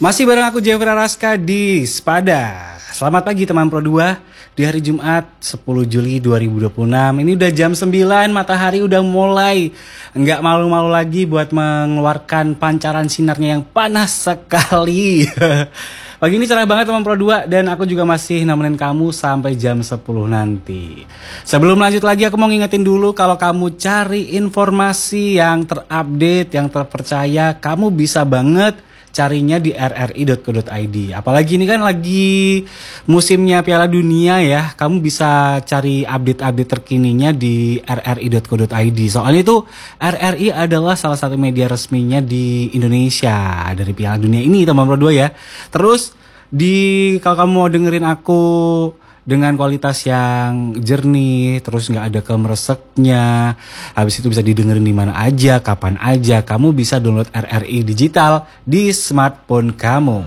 Masih bareng aku Jeffrey Raska di Spada. Selamat pagi teman Pro 2. Di hari Jumat 10 Juli 2026. Ini udah jam 9, matahari udah mulai nggak malu-malu lagi buat mengeluarkan pancaran sinarnya yang panas sekali. Pagi ini cerah banget teman Pro 2 dan aku juga masih nemenin kamu sampai jam 10 nanti. Sebelum lanjut lagi aku mau ngingetin dulu kalau kamu cari informasi yang terupdate, yang terpercaya, kamu bisa banget carinya di rri.co.id. Apalagi ini kan lagi musimnya Piala Dunia ya. Kamu bisa cari update-update terkininya di rri.co.id. Soalnya itu RRI adalah salah satu media resminya di Indonesia dari Piala Dunia ini teman Pro 2 ya. Terus kalau kamu mau dengerin aku dengan kualitas yang jernih, terus nggak ada kemereseknya, habis itu bisa didengerin di mana aja, kapan aja, kamu bisa download RRI digital di smartphone kamu.